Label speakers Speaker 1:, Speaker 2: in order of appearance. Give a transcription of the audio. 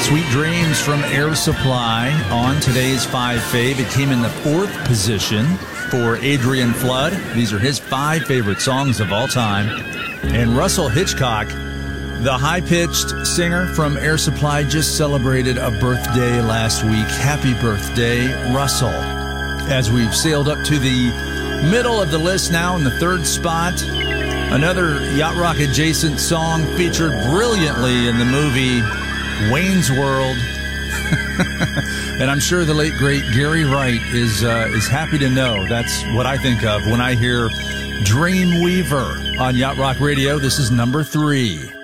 Speaker 1: Sweet Dreams from Air Supply on today's 5 Fave. It came in the 4th position for Adrian Flood. These are his 5 favorite songs of all time. And Russell Hitchcock, the high-pitched singer from Air Supply, just celebrated a birthday last week. Happy birthday, Russell. As we've sailed up to the middle of the list now in the 3rd spot, another Yacht Rock adjacent song featured brilliantly in the movie Wayne's World. And I'm sure the late, great Gary Wright is happy to know that's what I think of when I hear Dreamweaver on Yacht Rock Radio. This is number 3.